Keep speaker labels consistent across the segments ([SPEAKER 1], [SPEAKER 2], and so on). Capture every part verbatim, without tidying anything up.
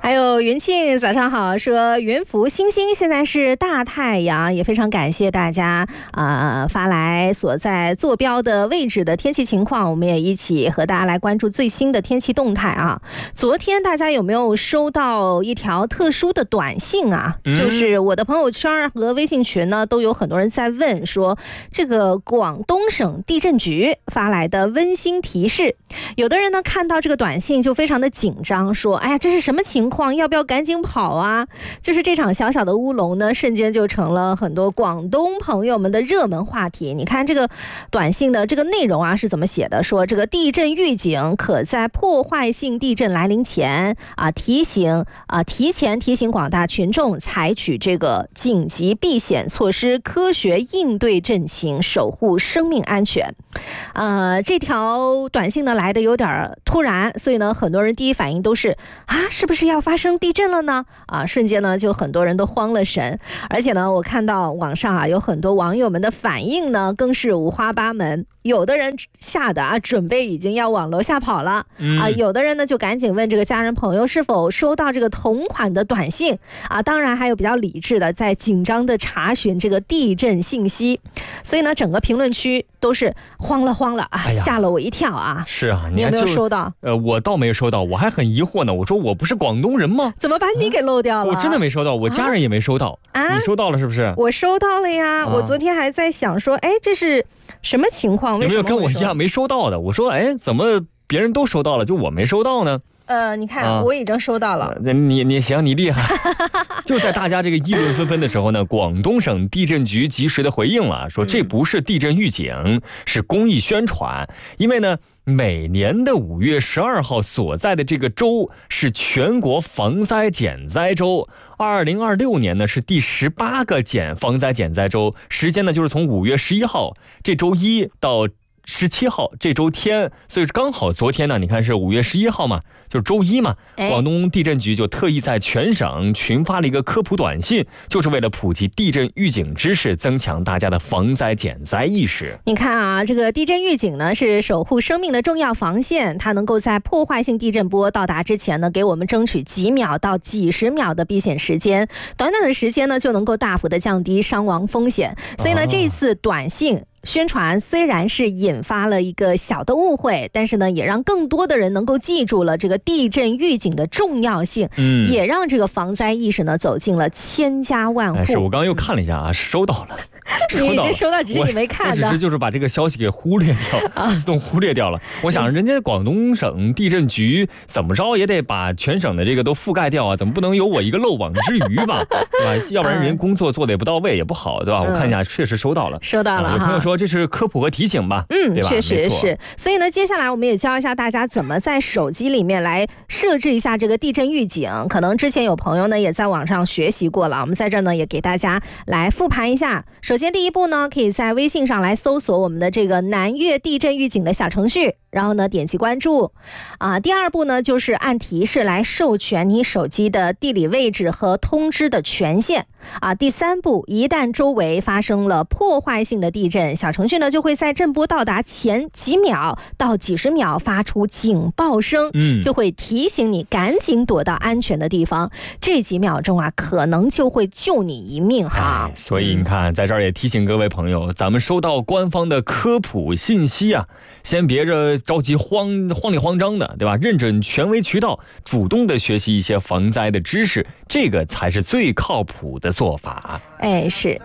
[SPEAKER 1] 还有云庆早上好，说云浮星星现在是大太阳，也非常感谢大家啊、呃、发来所在坐标的位置的天气情况，我们也一起和大家来关注最新的天气动态啊。昨天大家有没有收到一条特殊的短信啊？嗯、就是我的朋友圈和微信群呢都有很多人在问说，这个广东省地震局发来的温馨提示，有的人呢看到这个短信就非常的紧张，说哎呀这是什么情况，要不要赶紧跑啊？就是这场小小的乌龙呢，瞬间就成了很多广东朋友们的热门话题。你看这个短信的这个内容啊是怎么写的，说这个地震预警可在破坏性地震来临前啊提醒啊提前提醒广大群众采取这个紧急避险措施，科学应对震情，守护生命安全。呃，这条短信呢来的有点突然，所以呢很多人第一反应都是啊是不是要发生地震了呢？啊，瞬间呢就很多人都慌了神。而且呢我看到网上啊有很多网友们的反应呢更是五花八门，有的人吓得啊准备已经要往楼下跑了、嗯、啊，有的人呢就赶紧问这个家人朋友是否收到这个同款的短信啊，当然还有比较理智的在紧张的查询这个地震信息。所以呢整个评论区都是慌了慌了啊、哎、吓了我一跳啊。
[SPEAKER 2] 是啊，
[SPEAKER 1] 你有没有收到？
[SPEAKER 2] 呃，我倒没收到，我还很疑惑呢，我说我不是广东人吗？
[SPEAKER 1] 怎么把你给漏掉了？
[SPEAKER 2] 我真的没收到，我家人也没收到啊。你收到了是不是？
[SPEAKER 1] 我收到了呀、啊、我昨天还在想说哎这是什么情况，为什么
[SPEAKER 2] 有没有跟我一样没收到的？我说哎怎么别人都收到了就我没收到呢？
[SPEAKER 1] 呃，你看、啊、我已经收到了。
[SPEAKER 2] 你你行，你厉害。就在大家这个议论纷纷的时候呢，广东省地震局及时的回应了，说这不是地震预警、嗯、是公益宣传。因为呢每年的五月十二号所在的这个州是全国防灾减灾周，二零二六年呢是第十八个减防灾减灾周，时间呢就是从五月十一号这周一到十七号这周天，所以刚好昨天呢你看是五月十一号嘛，就是周一嘛，广东地震局就特意在全省群发了一个科普短信，就是为了普及地震预警知识，增强大家的防灾减灾意识。
[SPEAKER 1] 你看啊，这个地震预警呢是守护生命的重要防线，它能够在破坏性地震波到达之前呢给我们争取几秒到几十秒的避险时间，短短的时间呢就能够大幅的降低伤亡风险。所以呢、哦、这次短信宣传虽然是引发了一个小的误会，但是呢也让更多的人能够记住了这个地震预警的重要性、嗯、也让这个防灾意识呢走进了千家万户、
[SPEAKER 2] 哎、是我刚刚又看了一下啊，收到了
[SPEAKER 1] 你已经收到，只是你没看的。
[SPEAKER 2] 我只是就是把这个消息给忽略掉、啊、自动忽略掉了。我想人家广东省地震局怎么着也得把全省的这个都覆盖掉啊，怎么不能有我一个漏网之鱼吧，对吧？要不然人工作做得也不到位也不好，对吧？我看一下确实收到了，
[SPEAKER 1] 收到了、啊、
[SPEAKER 2] 有朋友说这是科普和提醒吧，
[SPEAKER 1] 嗯，
[SPEAKER 2] 对吧？
[SPEAKER 1] 确实是。所以呢接下来我们也教一下大家怎么在手机里面来设置一下这个地震预警，可能之前有朋友呢也在网上学习过了，我们在这儿呢也给大家来复盘一下。首先第一步呢，可以在微信上来搜索我们的这个南粤地震预警的小程序，然后呢点击关注啊。第二步呢就是按提示来授权你手机的地理位置和通知的权限啊。第三步，一旦周围发生了破坏性的地震，小程序呢就会在震波到达前几秒到几十秒发出警报声，嗯，就会提醒你赶紧躲到安全的地方，这几秒钟啊可能就会救你一命哈。
[SPEAKER 2] 所以你看在这儿也提醒各位朋友，咱们收到官方的科普信息啊，先别着着急慌慌里慌张的，对吧？认准权威渠道，主动的学习一些防灾的知识，这个才是最靠谱的做法。
[SPEAKER 1] 哎，是。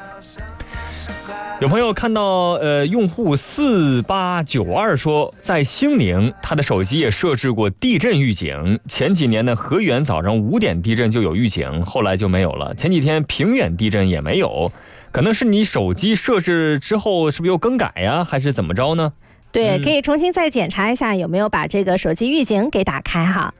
[SPEAKER 2] 有朋友看到呃，用户四八九二说，在兴宁他的手机也设置过地震预警，前几年呢河源早上五点地震就有预警，后来就没有了，前几天平远地震也没有，可能是你手机设置之后是不是又更改呀，还是怎么着呢？
[SPEAKER 1] 对，可以重新再检查一下有没有把这个手机预警给打开哈。